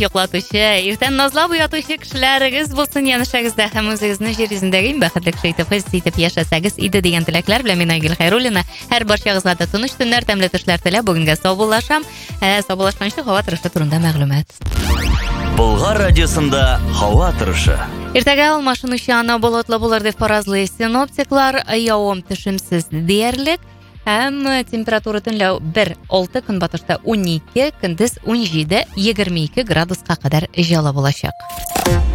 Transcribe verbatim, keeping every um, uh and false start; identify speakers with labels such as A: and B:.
A: йоклатучы, иртән назлап уятучы кешеләрегез булсын янышагызда һәм үзегезне җир йөзендәге иң бәхетле кеше итеп хис итеп яшәсәгез иде дигән теләкләр белән мин Айгөл Хәйруллина һәр барчагызга да тыныч төннәр, тәмле төшләр теләп бүгенгә саубуллашам. Ә, саубуллашканчы һава торышы турында мәгълүмат.
B: Болгар радиосында һава торышы.
A: Иртәгә алмашынучы ана болытлы булыр дип фаразлый синоптиклар, явым төшемсез диярлек. Һәм температура төнлә бер алты, көнбатышта унике, көндез ун җиде егерме ике градуска кадәр җылы булачак.